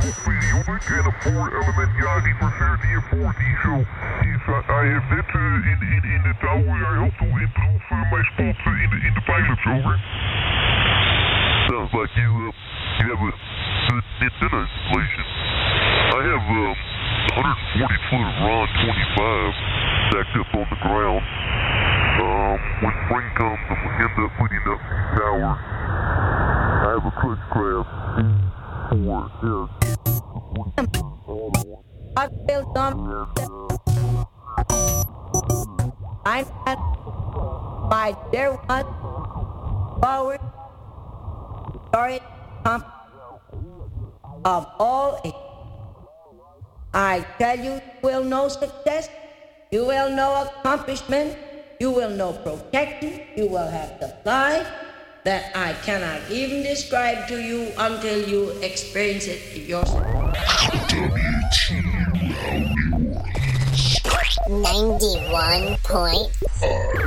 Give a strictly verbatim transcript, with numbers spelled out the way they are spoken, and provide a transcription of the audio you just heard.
periodic en een voor-element, ja, die verveert die voor die zo. Is, uh, I have that uh, in, in, in the tower. I hope to improve uh, my spot uh, in, the, in the pilots, over. Sounds like you, uh, you have a good antenna installation. I have um, one hundred forty foot of RON twenty-five stacked up on the ground. Um, when spring comes and we end up putting up the tower, I have a clutch craft for it. I feel dumb. I my dear one forward story comp of all ages. I tell you, you will know success, you will know accomplishment, you will know protection, you will have supply that I cannot even describe to you until you experience it yourself. ninety-one point five